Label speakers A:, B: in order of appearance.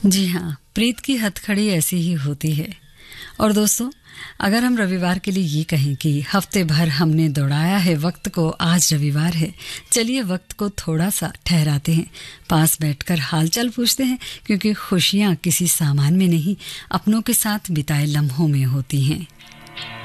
A: जी हाँ, प्रीत की हथकड़ी ऐसी ही होती है। और दोस्तों, अगर हम रविवार के लिए ये कहें कि हफ्ते भर हमने दौड़ाया है वक्त को, आज रविवार है, चलिए वक्त को थोड़ा सा ठहराते हैं, पास बैठकर हालचाल पूछते हैं, क्योंकि खुशियाँ किसी सामान में नहीं, अपनों के साथ बिताए लम्हों में होती हैं।